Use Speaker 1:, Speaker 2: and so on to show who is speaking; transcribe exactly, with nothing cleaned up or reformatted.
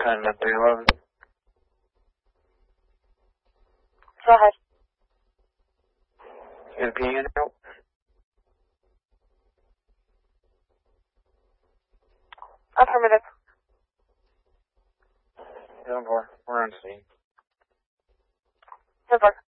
Speaker 1: ten at three eleven.
Speaker 2: Go ahead.
Speaker 1: You got a P unit out?
Speaker 2: Affirmative.
Speaker 1: ten four. We're on scene.
Speaker 2: ten four.